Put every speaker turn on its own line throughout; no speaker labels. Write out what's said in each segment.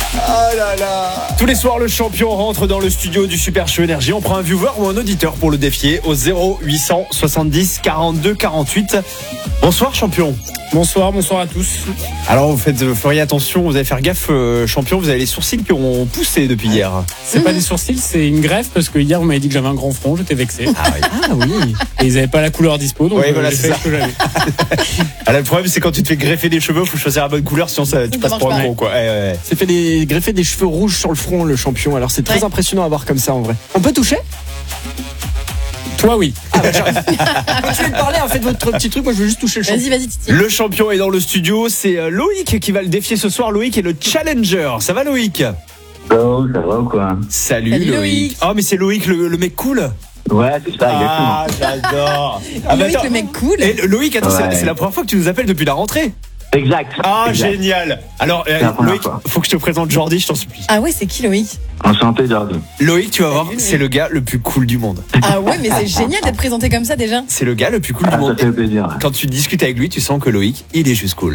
Oh là là. Tous les soirs, le champion rentre dans le studio du Super Show Énergie. On prend un viewer ou un auditeur pour le défier au 0800 70 42 48. Bonsoir champion.
Bonsoir à tous.
Alors vous feriez attention, vous allez faire gaffe champion, vous avez les sourcils qui ont poussé depuis hier.
C'est pas des sourcils, c'est une greffe parce que hier vous m'avez dit que j'avais un grand front, j'étais vexé.
Ah oui.
Et ils avaient pas la couleur dispo, donc
Oui, voilà,
j'ai
c'est
fait
ça.
ce que j'avais.
Alors, le problème c'est quand tu te fais greffer des cheveux, faut choisir la bonne couleur, sinon tu passes pour un gros quoi.
C'est fait greffer des cheveux rouges sur le front, le champion. Alors c'est très impressionnant à voir comme ça en vrai. On peut toucher?
Toi oui.
Continuez de parler, faites votre petit truc, moi je veux juste toucher le champion.
Vas-y, Titi.
Le champion est dans le studio, c'est Loïc qui va le défier ce soir. Loïc est le challenger. Ça va Loïc?
Oh, ça va ou quoi?
Salut
Salut,
Loïc.
Loïc.
Oh mais c'est Loïc le mec cool.
Ouais, c'est ça,
Ah j'adore.
Loïc,
attends.
le mec cool.
Et Loïc, attends,
Ouais.
c'est la première fois que tu nous appelles depuis la rentrée.
exactement. Exact.
Ah
exact.
génial. Alors
la première
Loïc,
fois.
faut que je te présente Jordi, je t'en supplie.
Ah ouais, c'est qui Loïc?
Enchanté, Jordi.
Loïc, tu vas voir,
Salut,
c'est le gars le plus cool du monde.
Ah ouais, mais c'est génial d'être présenté comme ça déjà.
C'est le gars le plus cool
Ah,
du
ça
monde.
fait plaisir.
Quand tu discutes avec lui, tu sens que Loïc, il est juste cool.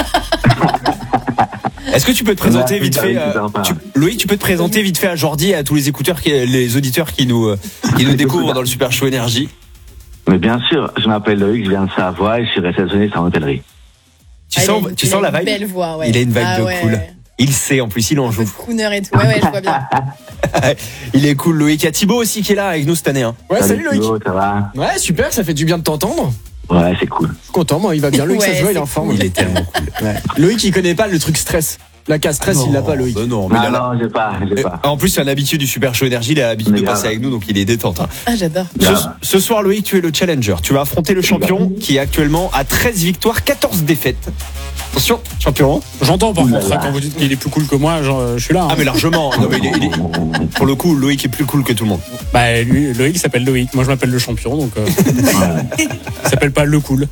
Est-ce que tu peux te présenter
Ouais,
vite
c'est
fait
sympa.
Loïc, tu peux te présenter vite fait à Jordi et à tous les écouteurs, les auditeurs qui nous découvrent dans le Super Show Énergie.
Mais bien sûr, je m'appelle Loïc, je viens de Savoie et je suis réceptionniste en hôtellerie.
Tu sens la
une
vibe?
belle voix, ouais.
Il a une vibe
Ah
de
ouais.
cool. Il sait, en plus, il en
Un peu
joue.
crooner et tout. Ouais, je vois bien.
Il est cool, Loïc. Il y a Thibaut aussi qui est là avec nous cette année. Hein.
Ouais, salut Loïc.
Thibaut, ça va?
Ouais, super, ça fait du bien de t'entendre.
Ouais, c'est cool.
Je suis content, moi il va bien. Loïc, ça
Ouais,
se voit, il est
c'est
en forme.
Il est tellement cool.
Ouais. Loïc, il connaît pas le truc stress. La case stress, il l'a pas, Loïc.
Non, mais
Non,
il a la-
non, j'ai pas.
En plus, c'est un habitué du Super Show Énergie. Il a l'habitude de
Mais
passer
grave.
avec nous, donc il est détente. Hein.
Ah, j'adore.
Ce soir, Loïc, tu es le challenger. Tu vas affronter le champion qui est actuellement à 13 victoires, 14 défaites. Attention, champion.
J'entends par
Ouh là
contre ça,
là.
quand vous dites qu'il est plus cool que moi, je suis là. Hein.
Ah, mais largement. Non, mais pour le coup, Loïc est plus cool que tout le monde.
Bah lui, Loïc il s'appelle Loïc, moi je m'appelle le champion, donc il s'appelle pas le cool.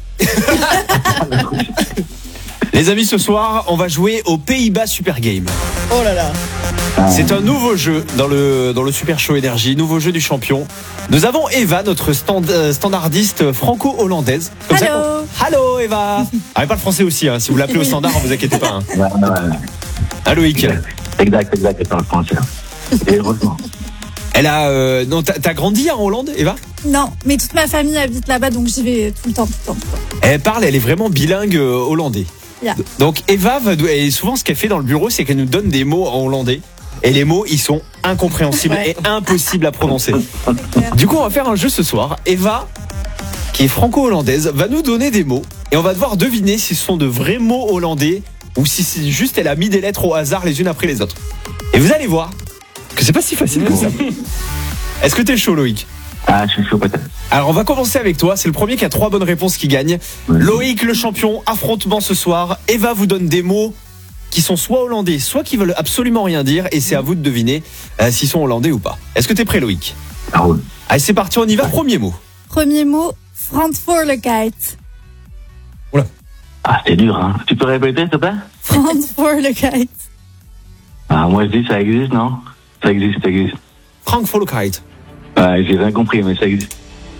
Les amis, ce soir, on va jouer aux Pays-Bas Super Game.
Oh là là.
C'est un nouveau jeu dans le Super Show Énergie, nouveau jeu du champion. Nous avons Eva, notre standardiste franco-hollandaise. Comme ça
Hello.
Allô Eva. Ah, mais pas le français aussi, hein. Si vous l'appelez au standard, vous inquiétez pas. Hein.
Ouais.
Ah, Loïc.
Exact, c'est dans le français. Et heureusement.
Elle a. Non, t'as grandi en Hollande, Eva?
Non, mais toute ma famille habite là-bas, donc j'y vais tout le temps.
Elle parle, elle est vraiment bilingue hollandais.
Yeah.
Donc Eva, et souvent ce qu'elle fait dans le bureau, c'est qu'elle nous donne des mots en hollandais. Et les mots, ils sont incompréhensibles
Ouais.
et impossibles à prononcer. Du coup, on va faire un jeu ce soir. Eva, qui est franco-hollandaise, va nous donner des mots. Et on va devoir deviner si ce sont de vrais mots hollandais ou si c'est juste elle a mis des lettres au hasard les unes après les autres. Et vous allez voir que c'est pas si facile que ça. Est-ce que t'es chaud, Loïc?
Ah, je suis chaud peut-être.
Alors on va commencer avec toi, c'est le premier qui a 3 bonnes réponses qui gagne. Loïc le champion, affrontement ce soir. Eva vous donne des mots qui sont soit hollandais, soit qui veulent absolument rien dire, et c'est à vous de deviner s'ils sont hollandais ou pas. Est-ce que t'es prêt, Loïc?
Ça roule.
Allez, c'est parti, on y va, premier mot.
Premier mot, Verantwoordelijkheid.
Ah, c'est dur, hein. Tu peux répéter, s'il te plaît?
Verantwoordelijkheid.
Ah, moi je dis ça existe, non? Ça existe.
Frankfurtkeit.
Ouais, j'ai rien compris, mais ça existe.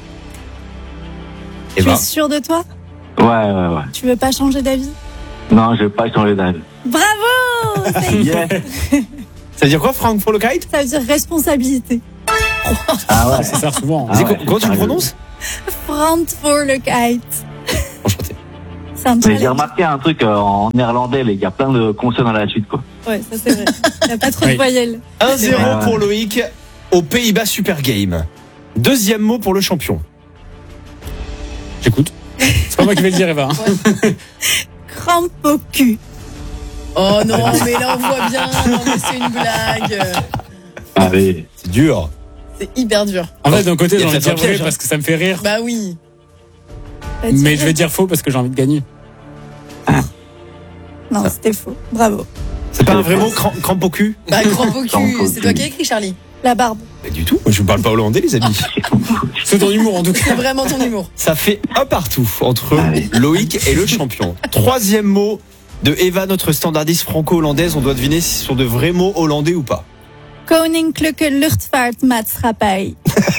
Tu
Eva.
es sûr de toi?
Ouais.
Tu veux pas changer d'avis?
Non, je vais pas changer d'avis.
Bravo!
Yeah.
Ça veut dire quoi, Frankfurtkeit?
Ça veut dire responsabilité.
Ah ouais.
Ça sert souvent. Hein.
Vas-y,
Ah ouais,
comment tu le
sérieux.
prononces?
Verantwoordelijkheid.
Enchanté.
C'est un
Mais j'ai
challenge.
remarqué un truc en néerlandais, il y a plein de consonnes à la suite, quoi.
Ouais, ça c'est vrai. Il n'y a pas trop de
Oui.
voyelles.
1-0
vrai.
pour Loïc aux Pays-Bas Super Game. Deuxième mot pour le champion.
J'écoute. C'est pas moi qui vais le dire, Eva. Hein.
Crampe au cul.
Oh non, mais là on voit bien. Non, mais c'est une blague.
Allez.
C'est dur.
C'est hyper dur.
En fait, d'un côté,
Il y a
j'ai envie de
peut-être
dire
un piège,
vrai
hein.
parce que ça me fait rire.
Bah oui.
Bah,
Mais
tu
je vais dire faux parce que j'ai envie de gagner.
Non, c'était faux. Bravo.
C'est pas un vrai mot, crampe au cul?
Bah crampe au
Crampe
cul.
au
C'est toi
cul.
qui as écrit, Charlie.
La barbe.
Pas du tout. Moi, je ne parle pas hollandais, les amis.
C'est ton humour en tout cas.
C'est vraiment ton humour.
Ça fait un partout entre
Allez.
Loïc et le champion. Troisième mot de Eva, notre standardiste franco-hollandaise. On doit deviner si ce sont de vrais mots hollandais ou pas.
Koninklijke Luchtvaartmaatschappij.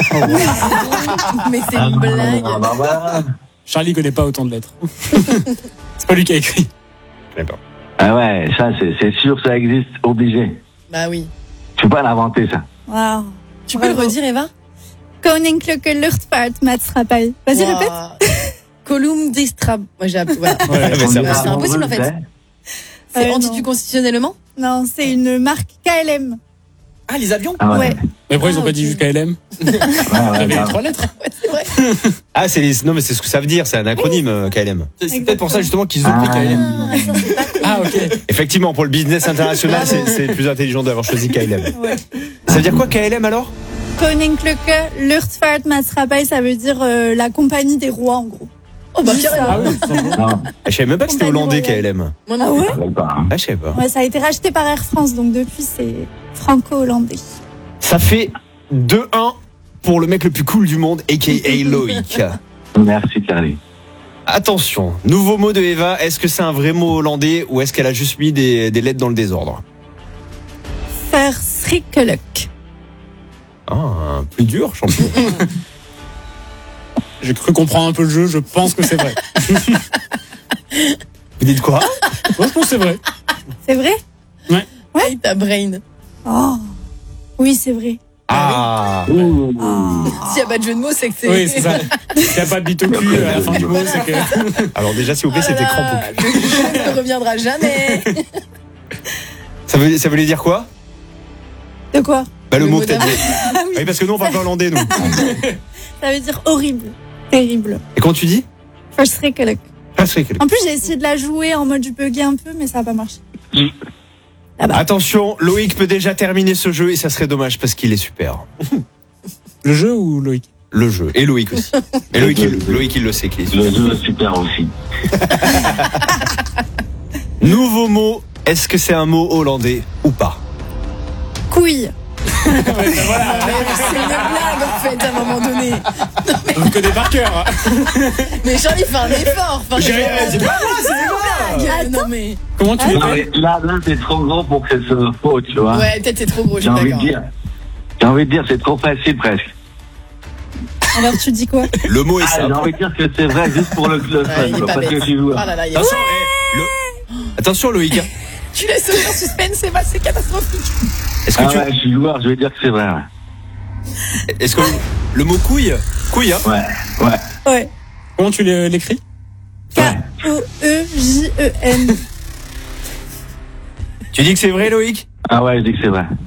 Mais c'est une blague.
Bah, voilà.
Charlie connaît pas autant de lettres. C'est pas lui qui a écrit.
Je connais pas.
Ah ouais, ça, c'est sûr, ça existe, obligé.
Bah oui.
Tu peux pas l'inventer, ça.
Waouh.
Tu peux le redire, Eva?
Koninklijke Luchtvaartmaatschappij. Vas-y, répète.
Colum Distrab. Moi, j'ai appris. Voilà.
Ouais, mais c'est
C'est impossible, en fait. C'est
non.
anti-constitutionnellement?
Non, c'est une marque KLM.
Ah, les avions?
Ah ouais.
Ouais.
Mais pourquoi ils ont pas dit juste KLM?
Ouais, ouais,
J'avais les
grave.
3 lettres.
Ouais, c'est vrai.
Ah, non, mais c'est ce que ça veut dire, c'est un acronyme, KLM.
C'est peut-être pour ça justement qu'ils ont pris KLM.
Ah, ça, c'est pas cool.
Ah, ok.
Effectivement, pour le business international, c'est plus intelligent d'avoir choisi KLM.
Ouais.
Ça veut dire quoi, KLM alors?
Koninklijke Luchtvaartmaatschappij, ça veut dire la compagnie des rois, en gros.
Oh, bah,
Dis
carrément.
ça.
Ah oui, tout simplement.
Non,
Je savais même pas que c'était
Compagnie
hollandais,
royale.
KLM.
Moi,
Ah
non.
ouais?
je savais pas. Hein.
Ah, je savais pas.
Ouais, ça a été racheté par Air France, donc depuis, c'est franco-hollandais.
Ça fait 2-1 pour le mec le plus cool du monde, a.k.a. Loïc.
Merci, Charlie.
Attention, nouveau mot de Eva. Est-ce que c'est un vrai mot hollandais ou est-ce qu'elle a juste mis des lettres dans le désordre?
Verschrikkelijk.
Ah, plus dur, champion.
J'ai cru comprendre un peu le jeu, je pense que c'est vrai.
Vous dites quoi?
Moi, je pense que c'est vrai.
C'est vrai?
Ouais, ta brain.
Oh. Oui, c'est vrai.
Ah,
Ouh.
S'il n'y a pas de jeu de mots, c'est que c'est.
Oui, c'est ça. S'il n'y a pas de bite au cul à la fin du mot, c'est que.
alors déjà, s'il vous plaît,
Oh là
c'était
là,
crampe au cul.
le jeu ne reviendra jamais.
Ça voulait dire quoi?
De quoi?
Bah, le
Le
mot
mot
peut-être.
d'après.
Oui, parce que nous, on parle pas hollandais, nous.
Ça veut dire horrible. Terrible.
Et quand tu dis?
Verschrikkelijk.
Verschrikkelijk.
En plus, j'ai essayé de la jouer en mode bugger un peu, mais ça n'a pas marché.
Attention, Loïc peut déjà terminer ce jeu et ça serait dommage parce qu'il est super.
Le jeu ou Loïc?
Le jeu. Et Loïc aussi. Et Loïc, il le sait qu'il est super.
Le jeu est super aussi.
Nouveau mot. Est-ce que c'est un mot hollandais ou pas?
Couille.
Mais c'est une blague en fait à un moment donné.
On le connaît par cœur.
Mais Charlie fait un effort. Enfin,
J'ai rien dit.
blague. Non mais.
Comment tu
Non,
l'étais?
mais là, c'est trop gros pour que ce soit faux, tu vois.
Ouais, peut-être c'est trop gros. Je
J'ai
suis
envie de
d'accord.
dire. J'ai envie de dire, c'est trop facile presque.
Alors, tu dis quoi?
Le mot est
Ah, j'ai
simple.
envie de dire que c'est vrai juste pour le fun,
Ouais, il est
quoi,
pas
parce que
bête.
je suis joueur.
Oh là là, il y a-
Attention, Attention, Loïc.
Tu laisses aucun suspense, c'est catastrophique.
Est-ce que
Ah
tu,
ouais, je suis joueur, je vais dire que c'est vrai. Ouais.
est-ce que le mot couille, couille, hein?
Ouais.
Ouais.
Comment tu l'écris?
K-O-E-J-E-N.
Tu dis que c'est vrai, Loïc?
Ah ouais, je dis que c'est vrai.